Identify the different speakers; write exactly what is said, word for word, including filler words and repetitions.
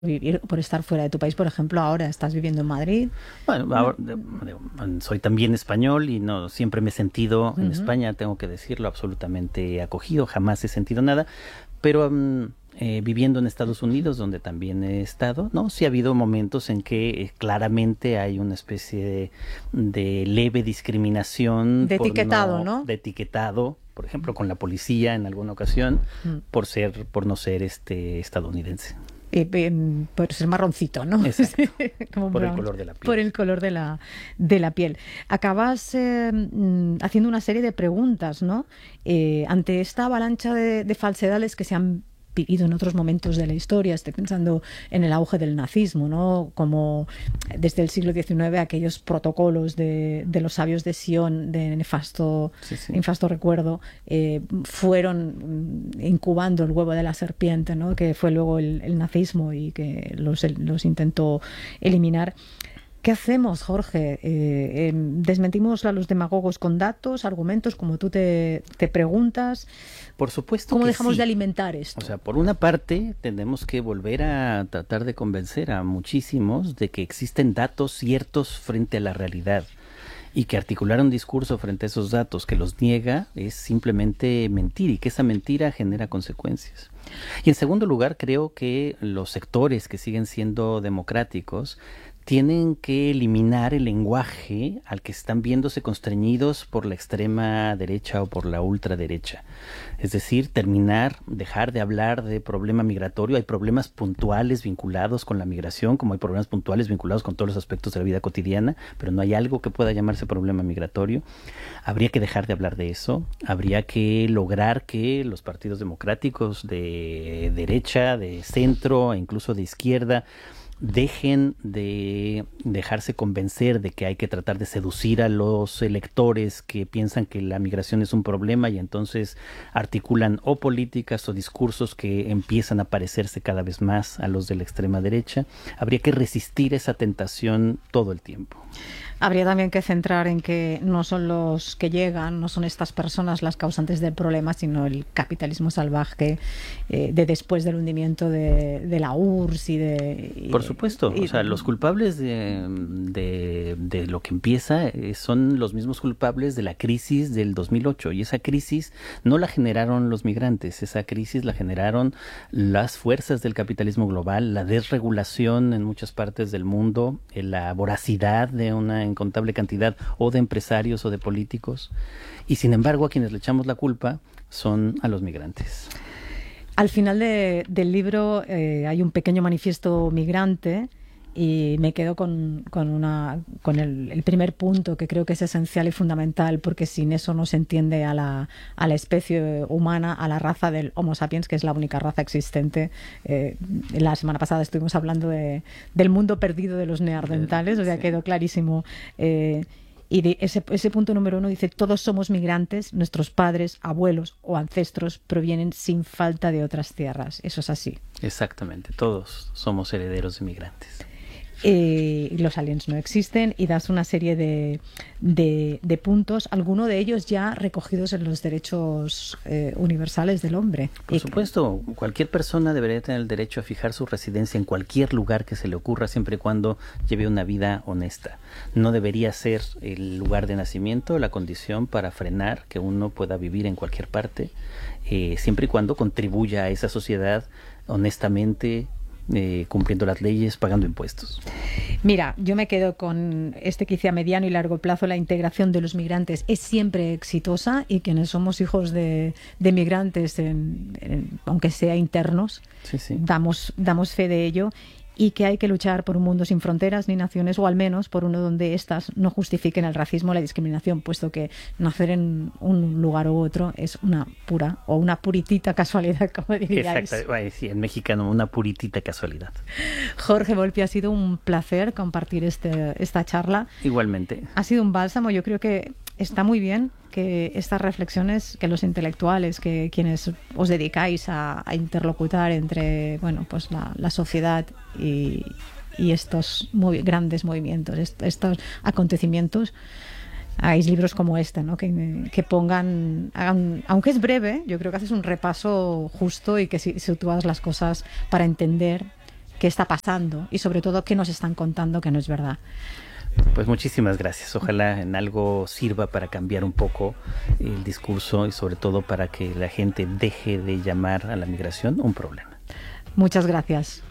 Speaker 1: vivir, por estar fuera de tu país. Por ejemplo, ahora estás viviendo en Madrid.
Speaker 2: Bueno, ahora, soy también español y no siempre me he sentido en
Speaker 1: Uh-huh.
Speaker 2: España, tengo que decirlo, absolutamente acogido, jamás he sentido nada, pero um, eh, viviendo en Estados Unidos, donde también he estado, ¿no? Sí ha habido momentos en que eh, claramente hay una especie de, de leve discriminación.
Speaker 1: De
Speaker 2: por
Speaker 1: etiquetado,
Speaker 2: no,
Speaker 1: ¿no?
Speaker 2: De etiquetado, por ejemplo, con la policía en alguna ocasión,
Speaker 1: Uh-huh. por
Speaker 2: por ser, por no ser este estadounidense.
Speaker 1: Eh, eh, por ser marroncito, ¿no?
Speaker 2: Exacto.
Speaker 1: Como
Speaker 2: Por
Speaker 1: brown.
Speaker 2: el color de la piel.
Speaker 1: Por el color de la, de la piel. Acabas eh, haciendo una serie de preguntas, ¿no? Eh, ante esta avalancha de, de falsedades que se han vivido en otros momentos de la historia. Estoy pensando en el auge del nazismo, ¿no? Como desde el siglo diecinueve aquellos protocolos de, de los sabios de Sion, de nefasto, sí, sí. nefasto recuerdo, eh, fueron incubando el huevo de la serpiente, ¿no? Que fue luego el, el nazismo y que los, los intentó eliminar. ¿Qué hacemos, Jorge? Eh, eh, ¿Desmentimos a los demagogos con datos, argumentos, como tú te, te preguntas?
Speaker 2: Por supuesto.
Speaker 1: ¿Cómo
Speaker 2: que
Speaker 1: dejamos
Speaker 2: sí.
Speaker 1: de alimentar esto?
Speaker 2: O sea, por una parte, tenemos que volver a tratar de convencer a muchísimos de que existen datos ciertos frente a la realidad y que articular un discurso frente a esos datos que los niega es simplemente mentir y que esa mentira genera consecuencias. Y en segundo lugar, creo que los sectores que siguen siendo democráticos tienen que eliminar el lenguaje al que están viéndose constreñidos por la extrema derecha o por la ultraderecha. Es decir, terminar, dejar de hablar de problema migratorio. Hay problemas puntuales vinculados con la migración, como hay problemas puntuales vinculados con todos los aspectos de la vida cotidiana, pero no hay algo que pueda llamarse problema migratorio. Habría que dejar de hablar de eso. Habría que lograr que los partidos democráticos de derecha, de centro e incluso de izquierda dejen de dejarse convencer de que hay que tratar de seducir a los electores que piensan que la migración es un problema y entonces articulan o políticas o discursos que empiezan a parecerse cada vez más a los de la extrema derecha. Habría que resistir esa tentación todo el tiempo.
Speaker 1: Habría también que centrar en que no son los que llegan, no son estas personas las causantes del problema, sino el capitalismo salvaje eh, de después del hundimiento de, de la U R S S y de... Y,
Speaker 2: Por supuesto,
Speaker 1: y,
Speaker 2: o sea, los culpables de, de, de lo que empieza eh, son los mismos culpables de la crisis del dos mil ocho, y esa crisis no la generaron los migrantes, esa crisis la generaron las fuerzas del capitalismo global, la desregulación en muchas partes del mundo, eh, la voracidad de una incontable cantidad o de empresarios o de políticos, y sin embargo a quienes le echamos la culpa son a los migrantes.
Speaker 1: Al final de, del libro eh, hay un pequeño manifiesto migrante y me quedo con, con, una, con el, el primer punto que creo que es esencial y fundamental, porque sin eso no se entiende a la, a la especie humana, a la raza del Homo sapiens, que es la única raza existente. Eh, la semana pasada estuvimos hablando de, del mundo perdido de los neandertales, o sea, sí. Quedó clarísimo. Eh, Y de ese, ese punto número uno dice: todos somos migrantes, nuestros padres, abuelos o ancestros provienen sin falta de otras tierras. Eso es así.
Speaker 2: Exactamente, todos somos herederos de migrantes.
Speaker 1: Eh, los aliens no existen, y das una serie de, de, de puntos, algunos de ellos ya recogidos en los derechos eh, universales del hombre.
Speaker 2: Por supuesto, cualquier persona debería tener el derecho a fijar su residencia en cualquier lugar que se le ocurra, siempre y cuando lleve una vida honesta. No debería ser el lugar de nacimiento la condición para frenar que uno pueda vivir en cualquier parte, eh, siempre y cuando contribuya a esa sociedad honestamente, Eh, cumpliendo las leyes, pagando impuestos.
Speaker 1: Mira, yo me quedo con este que dice: a mediano y largo plazo la integración de los migrantes es siempre exitosa, y quienes somos hijos de, de migrantes, en, en, aunque sea internos,
Speaker 2: sí, sí. Damos,
Speaker 1: damos fe de ello, y que hay que luchar por un mundo sin fronteras ni naciones, o al menos por uno donde éstas no justifiquen el racismo o la discriminación, puesto que nacer en un lugar u otro es una pura o una puritita casualidad, como diríais.
Speaker 2: Exacto, sí, en mexicano, una puritita casualidad.
Speaker 1: Jorge Volpi, ha sido un placer compartir este, esta charla.
Speaker 2: Igualmente.
Speaker 1: Ha sido un bálsamo. Yo creo que está muy bien que estas reflexiones, que los intelectuales, que quienes os dedicáis a, a interlocutar entre, bueno, pues la, la sociedad y, y estos muy grandes movimientos, est- estos acontecimientos, hagáis libros como este, ¿no? Que, que pongan, hagan, aunque es breve, yo creo que haces un repaso justo y que si, sitúas las cosas para entender qué está pasando y sobre todo qué nos están contando que no es verdad.
Speaker 2: Pues muchísimas gracias. Ojalá en algo sirva para cambiar un poco el discurso y sobre todo para que la gente deje de llamar a la migración un problema.
Speaker 1: Muchas gracias.